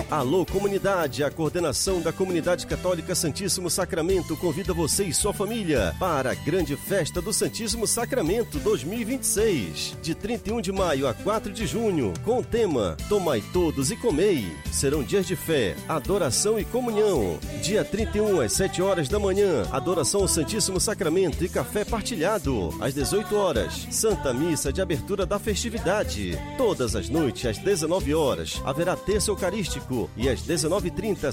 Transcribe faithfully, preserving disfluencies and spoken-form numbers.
Alô, comunidade, a coordenação da Comunidade Católica Santíssimo Sacramento convida você e sua família para a grande festa do Santíssimo Sacramento dois mil e vinte e seis, de trinta e um de maio a quatro de junho, com o tema Tomai Todos e Comei. Serão dias de fé, adoração e comunhão. Dia trinta e um às sete horas da manhã, adoração ao Santíssimo Sacramento e café partilhado. Às dezoito horas, Santa Missa de abertura da festividade. Todas as noites às dezenove horas, haverá terço eucarístico e às dezenove e trinta